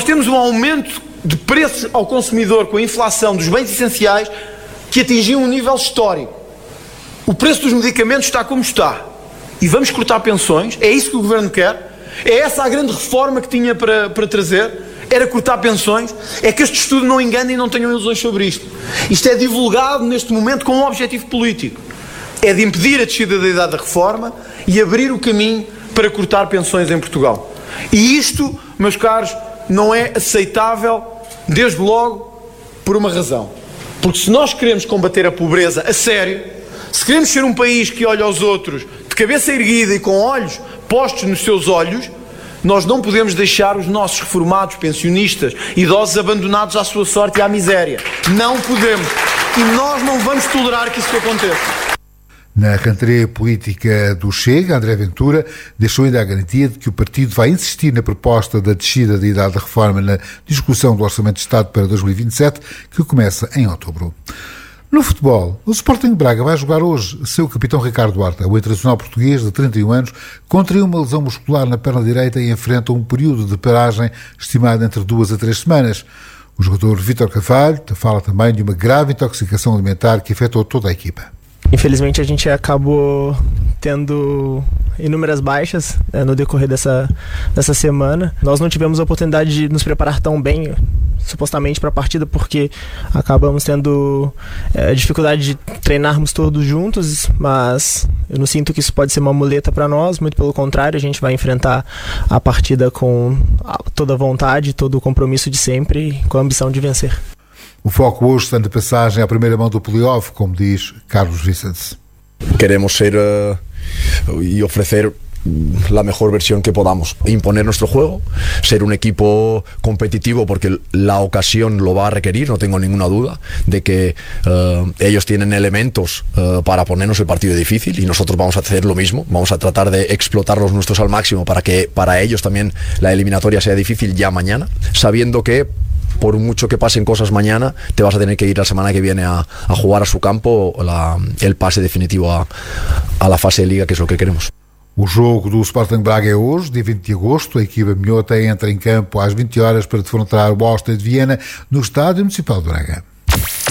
temos um aumento de preços ao consumidor com a inflação dos bens essenciais que atingiu um nível histórico. O preço dos medicamentos está como está. E vamos cortar pensões? É isso que o Governo quer? É essa a grande reforma que tinha para trazer? Era cortar pensões? É que este estudo não engane e não tenham ilusões sobre isto. Isto é divulgado neste momento com um objetivo político. É de impedir a descida da idade da reforma e abrir o caminho para cortar pensões em Portugal. E isto, meus caros, não é aceitável, desde logo, por uma razão. Porque se nós queremos combater a pobreza a sério, se queremos ser um país que olha aos outros de cabeça erguida e com olhos postos nos seus olhos, nós não podemos deixar os nossos reformados, pensionistas, idosos abandonados à sua sorte e à miséria. Não podemos. E nós não vamos tolerar que isso aconteça. Na cantareia política do Chega, André Ventura deixou ainda a garantia de que o partido vai insistir na proposta da descida da idade da reforma na discussão do Orçamento de Estado para 2027, que começa em outubro. No futebol, o Sporting de Braga vai jogar hoje seu capitão Ricardo Duarte, o internacional português de 31 anos, contraiu uma lesão muscular na perna direita e enfrenta um período de paragem estimado entre 2 a 3 semanas. O jogador Vítor Carvalho fala também de uma grave intoxicação alimentar que afetou toda a equipa. Infelizmente a gente acabou tendo inúmeras baixas no decorrer dessa semana. Nós não tivemos a oportunidade de nos preparar tão bem, supostamente, para a partida, porque acabamos tendo dificuldade de treinarmos todos juntos, mas eu não sinto que isso pode ser uma muleta para nós, muito pelo contrário, a gente vai enfrentar a partida com toda a vontade, todo o compromisso de sempre, com a ambição de vencer. O foco hoje está na passagem à primeira mão do playoff, como diz Carlos Vicente. Queremos ser y ofrecer la mejor versión que podamos, imponer nuestro juego, ser un equipo competitivo porque la ocasión lo va a requerir, no tengo ninguna duda de que ellos tienen elementos para ponernos el partido difícil y nosotros vamos a hacer lo mismo, vamos a tratar de explotar los nuestros al máximo para que para ellos también la eliminatoria sea difícil ya mañana, sabiendo que por mucho que pasen cosas mañana, te vas a tener que ir la semana que viene a jugar a su campo el pase definitivo a la fase de Liga, que es lo que queremos. O jogo do Sporting Braga é hoje, dia 20 de agosto. A equipa minhota entra em campo às 20 horas para defrontar o Áustria de Viena no Estádio Municipal de Braga.